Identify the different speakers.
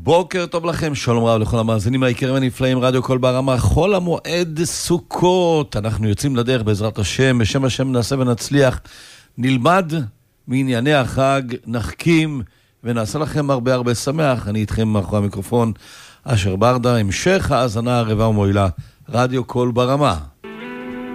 Speaker 1: בוקר טוב לכם, שלום רב לכל המאזינים היקרים הנפלאים, רדיו קול ברמה, חול המועד סוכות, אנחנו יוצאים לדרך בעזרת השם, בשם השם נעשה ונצליח, נלמד מענייני החג, נחכים ונעשה לכם הרבה הרבה שמח. אני איתכם מאחורי המיקרופון אשר ברדה, המשך האזנה הרבה ומועילה, רדיו קול ברמה.